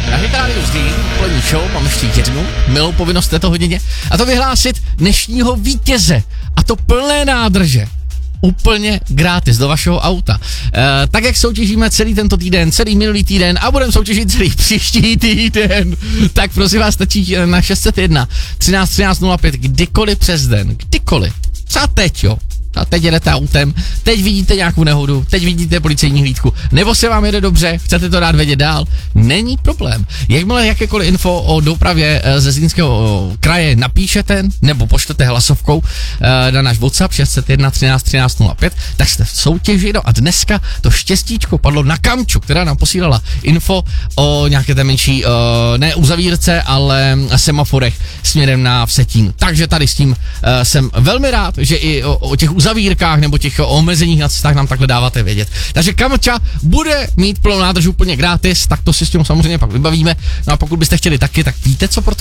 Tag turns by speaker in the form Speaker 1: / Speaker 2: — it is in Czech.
Speaker 1: Na Hit Radio Zlín, plní show, mám ještě jednu milou povinnost této hodině, a to vyhlásit dnešního vítěze, a to plné nádrže. Úplně gratis do vašeho auta. Tak jak soutěžíme celý tento týden, celý minulý týden a budeme soutěžit celý příští týden, tak prosím vás stačí na 601 13 13 05 kdykoliv přes den, kdykoliv. Třeba teď, jo. A teď jedete autem, teď vidíte nějakou nehodu, teď vidíte policejní hlídku, nebo se vám jede dobře, chcete to dát vědět dál, není problém. Jakmile jakékoliv info o dopravě ze Zlínského kraje napíšete, nebo pošlete hlasovkou na náš WhatsApp 601 13 13 05, tak jste v soutěži, no a dneska to štěstíčko padlo na Kamču, která nám posílala info o nějaké té menší, ne uzavírce, ale semaforech směrem na Vsetín. Takže tady s tím jsem velmi rád, že i o těch uzavírkách nebo těch omezeních na cestách nám takhle dáváte vědět. Takže Kamča bude mít plnou nádrž úplně gratis, tak to si s tím samozřejmě pak vybavíme. No a pokud byste chtěli taky, tak víte, co pro to